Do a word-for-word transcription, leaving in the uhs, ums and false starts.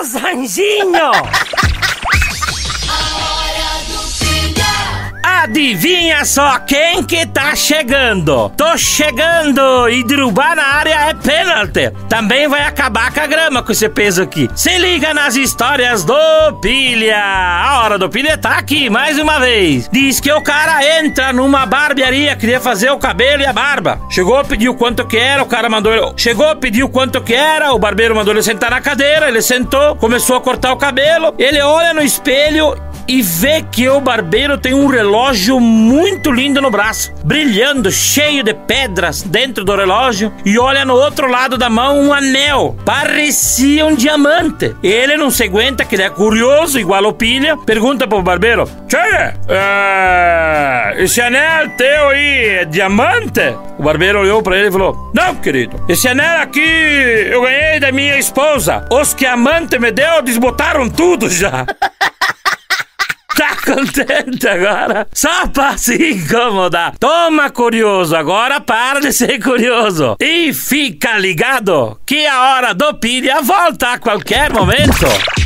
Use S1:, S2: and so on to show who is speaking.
S1: Zanzinho! Adivinha só quem que tá chegando? Tô chegando e derrubar na área é pênalti. Também vai acabar com a grama com esse peso aqui. Se liga nas histórias do Pilha. A hora do Pilha tá aqui mais uma vez. Diz que o cara entra numa barbearia, queria fazer o cabelo e a barba. Chegou, pediu quanto que era, o cara mandou ele... Chegou, pediu quanto que era, o barbeiro mandou ele sentar na cadeira, ele sentou, começou a cortar o cabelo. Ele olha no espelho e vê que o barbeiro tem um relógio muito lindo no braço, brilhando, cheio de pedras dentro do relógio, e olha no outro lado da mão um anel, parecia um diamante. Ele não se aguenta, que ele é curioso, igual o Pilha, pergunta pro barbeiro: Tchê, é... esse anel teu aí é diamante? O barbeiro olhou pra ele e falou: não, querido, esse anel aqui eu ganhei da minha esposa. Os que a amante me deu desbotaram tudo já. Tá contente agora? Só pra se incomodar. Toma, curioso, agora para de ser curioso e fica ligado que a hora do Pilha volta a qualquer momento.